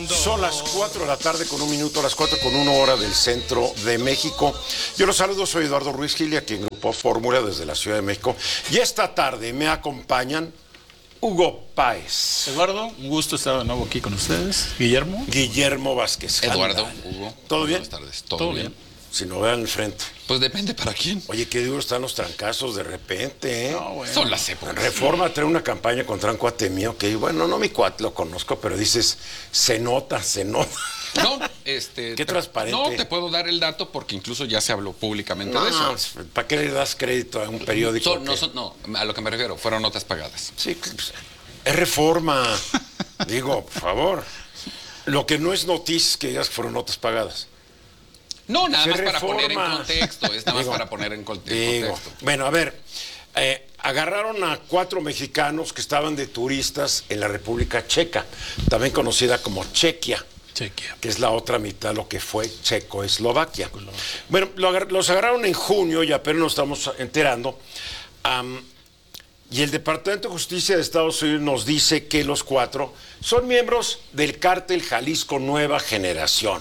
Son las 4 de la tarde con 1 minuto, las 4 con 1 hora del centro de México. Yo los saludo, soy Eduardo Ruiz Gil, aquí en Grupo Fórmula desde la Ciudad de México. Y esta tarde me acompañan Hugo Páez. Eduardo, un gusto estar de nuevo aquí con ustedes. Guillermo Vázquez. Eduardo, Anda. Hugo. ¿Todo bien? Buenas tardes. ¿Todo bien? Si no vean el frente. Pues depende para quién. Oye, qué duros están los trancazos de repente, ¿eh? No, bueno. Son las épocas. Reforma trae una campaña contra un cuate mío que, bueno, no mi cuate, lo conozco, pero dices, se nota. No, Qué transparente. No te puedo dar el dato porque incluso ya se habló públicamente de eso. ¿Para qué le das crédito a un periódico? No, a lo que me refiero, fueron notas pagadas. Sí, pues, es Reforma. Digo, por favor. Lo que no es noticia es que digas que fueron notas pagadas. No, nada más para Reforma. poner en contexto. Es nada más para poner en contexto. Bueno, a ver, agarraron a 4 mexicanos que estaban de turistas en la República Checa, también conocida como Chequia, que es la otra mitad, lo que fue Checoslovaquia. Bueno, los agarraron en junio y apenas nos estamos enterando. Y el Departamento de Justicia de Estados Unidos nos dice que los 4 son miembros del cártel Jalisco Nueva Generación,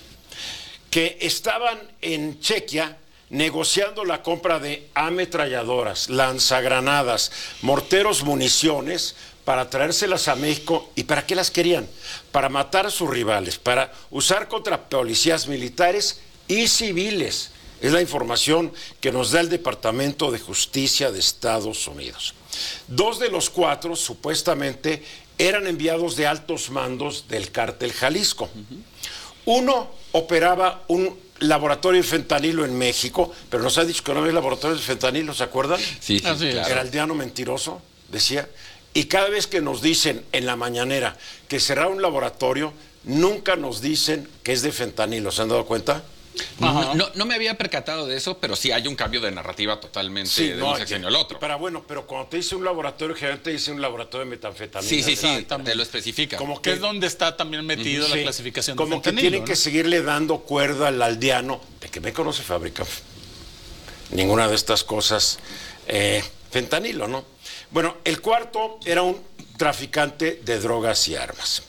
que estaban en Chequia negociando la compra de ametralladoras, lanzagranadas, morteros, municiones, para traérselas a México. ¿Y para qué las querían? Para matar a sus rivales, para usar contra policías militares y civiles. Es la información que nos da el Departamento de Justicia de Estados Unidos. 2 de los 4 supuestamente eran enviados de altos mandos del cártel Jalisco. Uno operaba un laboratorio de fentanilo en México, pero nos ha dicho que no había laboratorio de fentanilo, ¿se acuerdan? Sí, claro. Era aldeano mentiroso, decía. Y cada vez que nos dicen en la mañanera que será un laboratorio, nunca nos dicen que es de fentanilo, ¿se han dado cuenta? No me había percatado de eso, pero sí hay un cambio de narrativa totalmente de un sexenio al otro. Pero cuando te dice un laboratorio, generalmente te dice un laboratorio de metanfetamina. Sí, te lo especifica. Como que es donde está también metido la clasificación de como fentanilo, que tienen que seguirle dando cuerda al aldeano, de que México no se fabrica ninguna de estas cosas, fentanilo, ¿no? Bueno, el cuarto era un traficante de drogas y armas.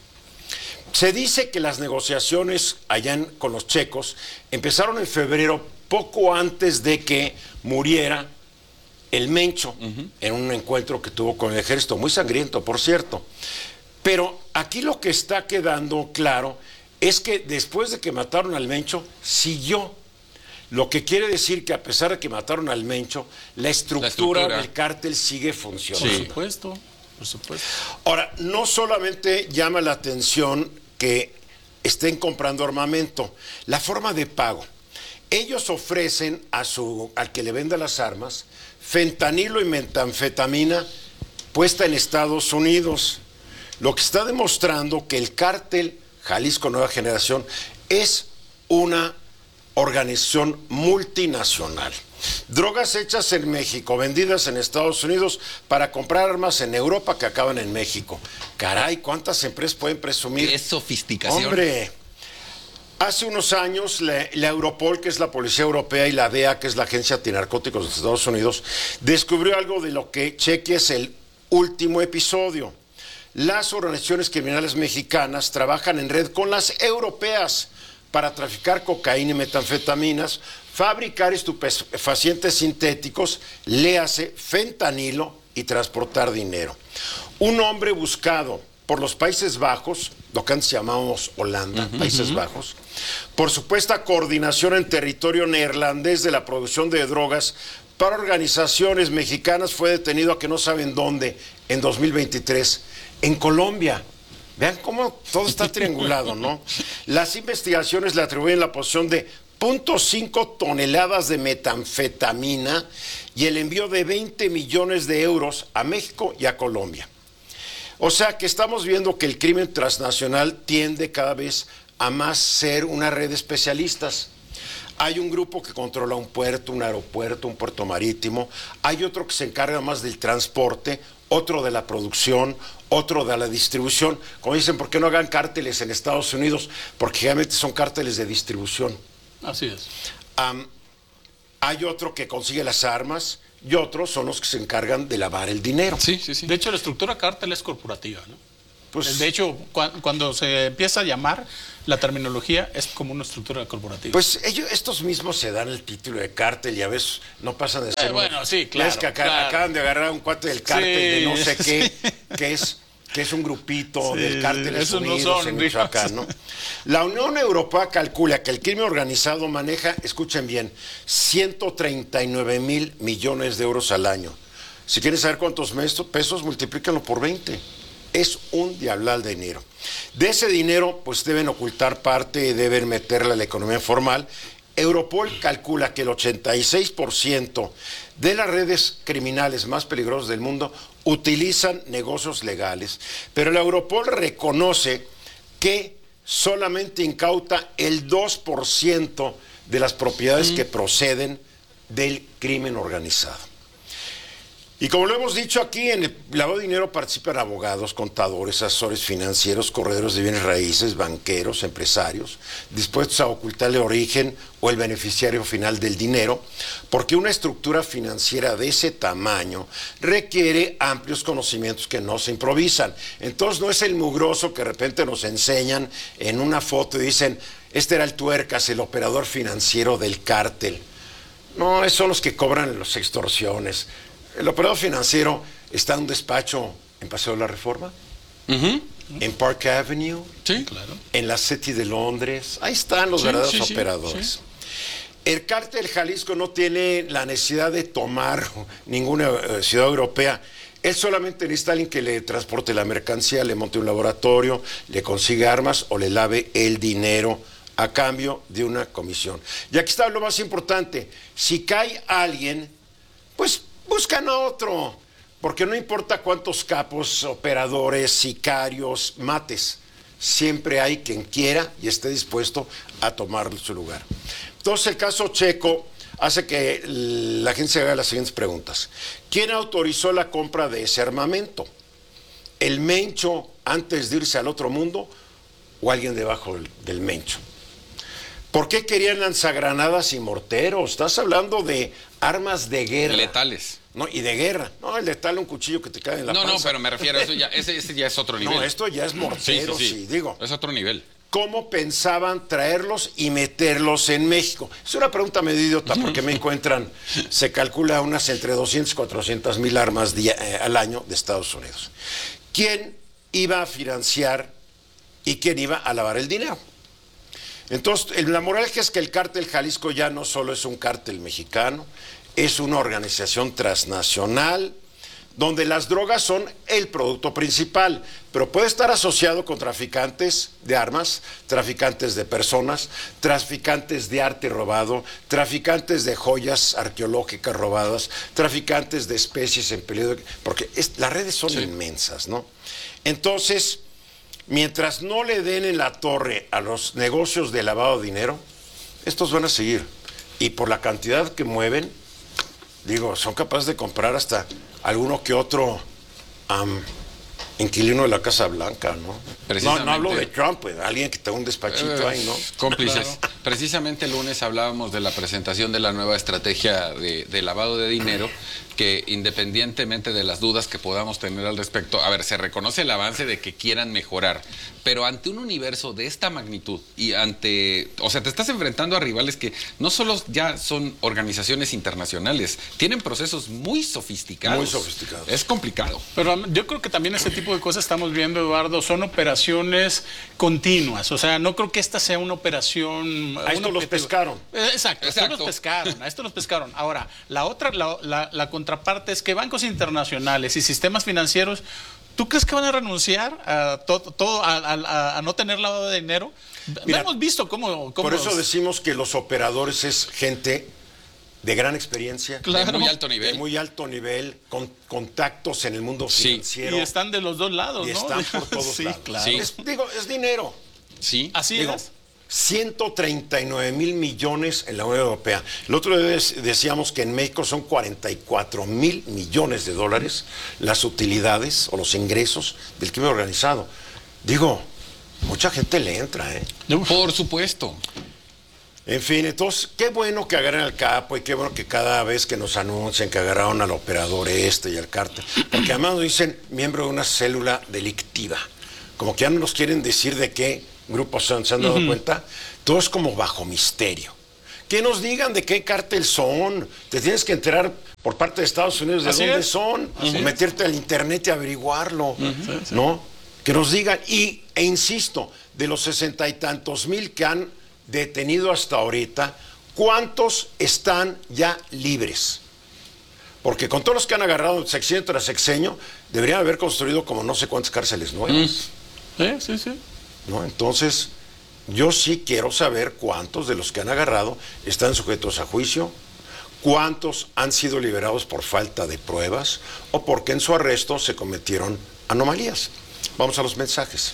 Se dice que las negociaciones allá con los checos empezaron en febrero, poco antes de que muriera el Mencho, en un encuentro que tuvo con el ejército, muy sangriento, por cierto. Pero aquí lo que está quedando claro es que después de que mataron al Mencho, siguió. Lo que quiere decir que a pesar de que mataron al Mencho, la estructura del cártel sigue funcionando. Sí. Por supuesto. Ahora, no solamente llama la atención que estén comprando armamento, la forma de pago. Ellos ofrecen al que le venda las armas fentanilo y metanfetamina puesta en Estados Unidos, lo que está demostrando que el cártel Jalisco Nueva Generación es una organización multinacional. Drogas hechas en México, vendidas en Estados Unidos para comprar armas en Europa que acaban en México. Caray, ¿cuántas empresas pueden presumir? ¡Qué sofisticación! Hombre, hace unos años la Europol, que es la Policía Europea, y la DEA, que es la Agencia Antinarcóticos de Estados Unidos, descubrió algo de lo que Chequia es el último episodio. Las organizaciones criminales mexicanas trabajan en red con las europeas para traficar cocaína y metanfetaminas, fabricar estupefacientes sintéticos, léase fentanilo y transportar dinero. Un hombre buscado por los Países Bajos, lo que antes llamábamos Holanda, Países Bajos, por supuesta coordinación en territorio neerlandés de la producción de drogas para organizaciones mexicanas, fue detenido a que no saben dónde en 2023, en Colombia. Vean cómo todo está triangulado, ¿no? Las investigaciones le atribuyen la posesión de 0.5 toneladas de metanfetamina y el envío de 20 millones de euros a México y a Colombia. O sea que estamos viendo que el crimen transnacional tiende cada vez a más ser una red de especialistas. Hay un grupo que controla un puerto, un aeropuerto, un puerto marítimo. Hay otro que se encarga más del transporte, otro de la producción, otro de la distribución. Como dicen, ¿por qué no hagan cárteles en Estados Unidos? Porque realmente son cárteles de distribución. Así es. Hay otro que consigue las armas y otros son los que se encargan de lavar el dinero. Sí. De hecho, la estructura cártel es corporativa, ¿no? Pues, de hecho, cuando se empieza a llamar, la terminología es como una estructura corporativa. Pues estos mismos se dan el título de cártel y a veces no pasan de ser... bueno, sí, claro. Es que acaban de agarrar a un cuate del cártel de no sé qué, sí. que es un grupito del cártel esos Unidos no son, en Michoacán, ¿no? La Unión Europea calcula que el crimen organizado maneja, escuchen bien, 139,000 millones de euros al año. Si quieren saber cuántos pesos, multiplícanlo por 20. Es un diablal de dinero. De ese dinero, pues deben ocultar parte y deben meterla a la economía formal. Europol calcula que el 86% de las redes criminales más peligrosas del mundo utilizan negocios legales, pero la Europol reconoce que solamente incauta el 2% de las propiedades que proceden del crimen organizado. Y como lo hemos dicho aquí, en el lavado de dinero participan abogados, contadores, asesores financieros, corredores de bienes raíces, banqueros, empresarios, dispuestos a ocultar el origen o el beneficiario final del dinero, porque una estructura financiera de ese tamaño requiere amplios conocimientos que no se improvisan. Entonces no es el mugroso que de repente nos enseñan en una foto y dicen, este era el tuercas, el operador financiero del cártel. No, esos son los que cobran las extorsiones. El operador financiero está en un despacho en Paseo de la Reforma, en Park Avenue, sí, claro, en la City de Londres. Ahí están los verdaderos operadores. Sí. El cártel Jalisco no tiene la necesidad de tomar ninguna ciudad europea. Él solamente necesita a alguien que le transporte la mercancía, le monte un laboratorio, le consiga armas o le lave el dinero a cambio de una comisión. Y aquí está lo más importante. Si cae alguien, pues buscan a otro, porque no importa cuántos capos, operadores, sicarios mates, siempre hay quien quiera y esté dispuesto a tomar su lugar. Entonces el caso Checo hace que la gente se haga las siguientes preguntas. ¿Quién autorizó la compra de ese armamento? ¿El Mencho antes de irse al otro mundo o alguien debajo del Mencho? ¿Por qué querían lanzagranadas y morteros? Estás hablando de armas de guerra. Letales. No, y de guerra. No, el letal un cuchillo que te cae en la panza. No, pero me refiero a eso ya, ese ya es otro nivel. No, esto ya es mortero, sí, digo. Es otro nivel. ¿Cómo pensaban traerlos y meterlos en México? Es una pregunta medio idiota, porque me encuentran, se calcula unas entre 200 y 400 mil armas al año de Estados Unidos. ¿Quién iba a financiar y quién iba a lavar el dinero? Entonces, la moraleja es que el cártel Jalisco ya no solo es un cártel mexicano, es una organización transnacional donde las drogas son el producto principal, pero puede estar asociado con traficantes de armas, traficantes de personas, traficantes de arte robado, traficantes de joyas arqueológicas robadas, traficantes de especies en peligro, porque las redes son inmensas, ¿no? Entonces, mientras no le den en la torre a los negocios de lavado de dinero, estos van a seguir. Y por la cantidad que mueven, digo, son capaces de comprar hasta alguno que otro inquilino de la Casa Blanca, ¿no? No hablo de Trump, pues, alguien que tenga un despachito ahí, ¿no? Cómplices. Claro. Precisamente el lunes hablábamos de la presentación de la nueva estrategia de lavado de dinero, que independientemente de las dudas que podamos tener al respecto, a ver, se reconoce el avance de que quieran mejorar, pero ante un universo de esta magnitud y o sea, te estás enfrentando a rivales que no solo ya son organizaciones internacionales, tienen procesos muy sofisticados. Muy sofisticados. Es complicado. Pero yo creo que también ese tipo de cosas estamos viendo, Eduardo, son operaciones continuas. O sea, no creo que esta sea una operación... A esto los pescaron. Exacto. A esto los pescaron. Ahora, la otra, la contraparte es que bancos internacionales y sistemas financieros, ¿tú crees que van a renunciar a no tener lavado de dinero? Mira, hemos visto cómo por eso decimos que los operadores es gente de gran experiencia, claro, de muy alto nivel. De muy alto nivel, con contactos en el mundo financiero. Y están de los dos lados, y ¿no? Están por todos lados. Claro. Sí. Es dinero. Sí. Así es. 139,000 millones en la Unión Europea. El otro día decíamos que en México son 44,000 millones de dólares las utilidades o los ingresos del crimen organizado. Digo, mucha gente le entra, ¿eh? Por supuesto. En fin, entonces, qué bueno que agarren al capo y qué bueno que cada vez que nos anuncien que agarraron al operador y al cártel, porque además nos dicen miembro de una célula delictiva. como que ya no nos quieren decir de qué grupos son, ¿se han dado cuenta? Todo es como bajo misterio. Que nos digan de qué cártel son, te tienes que enterar por parte de Estados Unidos de dónde son, o meterte al internet y averiguarlo, ¿no? Que nos digan, e insisto, de los 60 y tantos mil que han detenido hasta ahorita, ¿cuántos están ya libres? Porque con todos los que han agarrado sexenio tras sexenio, deberían haber construido como no sé cuántas cárceles nuevas. Sí. ¿No? Entonces, yo sí quiero saber cuántos de los que han agarrado están sujetos a juicio, cuántos han sido liberados por falta de pruebas o porque en su arresto se cometieron anomalías. Vamos a los mensajes.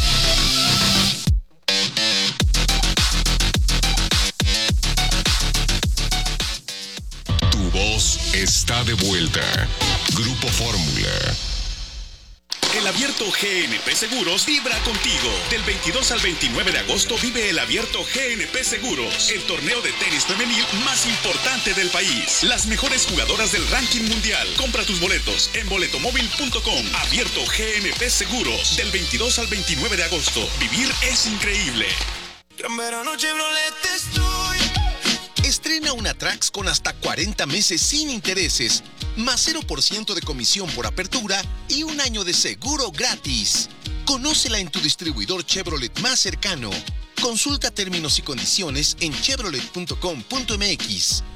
Tu voz está de vuelta. Grupo Fórmula. El Abierto GNP Seguros vibra contigo. Del 22 al 29 de agosto vive el Abierto GNP Seguros, el torneo de tenis femenil más importante del país. Las mejores jugadoras del ranking mundial. Compra tus boletos en boletomóvil.com. Abierto GNP Seguros, del 22 al 29 de agosto. Vivir es increíble. Gran verano Chevrolet estoy. Estrena una Trax con hasta 40 meses sin intereses, más 0% de comisión por apertura y un año de seguro gratis. Conócela en tu distribuidor Chevrolet más cercano. Consulta términos y condiciones en chevrolet.com.mx.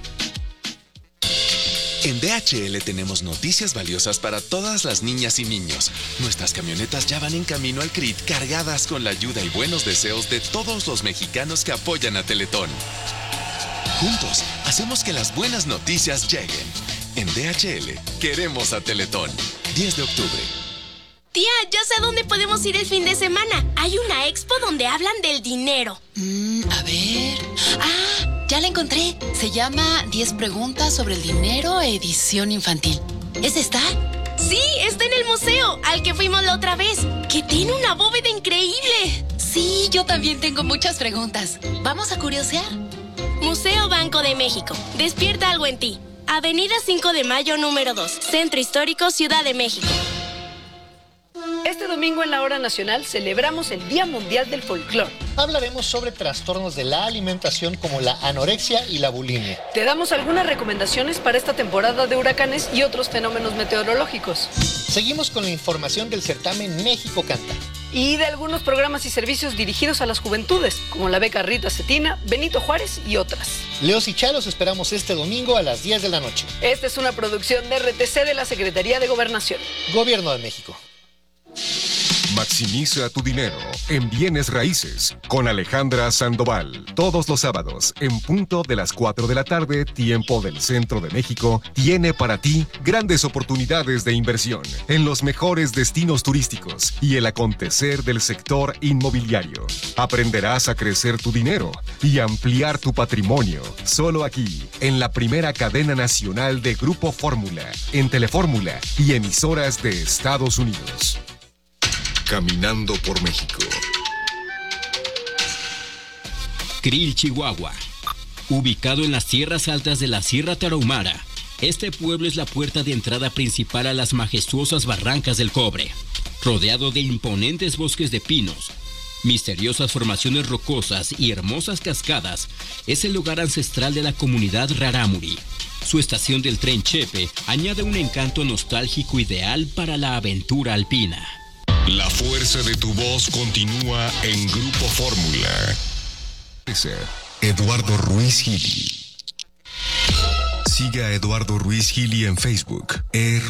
En DHL tenemos noticias valiosas para todas las niñas y niños. Nuestras camionetas ya van en camino al CRIT cargadas con la ayuda y buenos deseos de todos los mexicanos que apoyan a Teletón. Juntos, hacemos que las buenas noticias lleguen. En DHL, queremos a Teletón. 10 de octubre. Tía, ya sé a dónde podemos ir el fin de semana. Hay una expo donde hablan del dinero. A ver... ya la encontré. Se llama 10 preguntas sobre el dinero, edición infantil. ¿Es esta? Sí, está en el museo, al que fuimos la otra vez, que tiene una bóveda increíble. Sí, yo también tengo muchas preguntas. ¿Vamos a curiosear? Museo Banco de México. Despierta algo en ti. Avenida 5 de Mayo, número 2. Centro Histórico, Ciudad de México. Este domingo en la Hora Nacional celebramos el Día Mundial del Folclor. Hablaremos sobre trastornos de la alimentación como la anorexia y la bulimia. Te damos algunas recomendaciones para esta temporada de huracanes y otros fenómenos meteorológicos. Seguimos con la información del certamen México Canta. Y de algunos programas y servicios dirigidos a las juventudes, como la beca Rita Cetina, Benito Juárez y otras. Leos y Chalos esperamos este domingo a las 10 de la noche. Esta es una producción de RTC de la Secretaría de Gobernación. Gobierno de México. Maximiza tu dinero en bienes raíces con Alejandra Sandoval. Todos los sábados, en punto de las 4 de la tarde, tiempo del Centro de México, tiene para ti grandes oportunidades de inversión en los mejores destinos turísticos y el acontecer del sector inmobiliario. Aprenderás a crecer tu dinero y ampliar tu patrimonio. Solo aquí, en la primera cadena nacional de Grupo Fórmula, en Telefórmula y emisoras de Estados Unidos. Caminando por México. Krill, Chihuahua. Ubicado en las tierras altas de la Sierra Tarahumara, este pueblo es la puerta de entrada principal a las majestuosas barrancas del Cobre, rodeado de imponentes bosques de pinos, misteriosas formaciones rocosas y hermosas cascadas. Es el lugar ancestral de la comunidad Rarámuri. Su estación del tren Chepe añade un encanto nostálgico ideal para la aventura alpina. La fuerza de tu voz continúa en Grupo Fórmula. Eduardo Ruiz Gili. Siga a Eduardo Ruiz Gili en Facebook.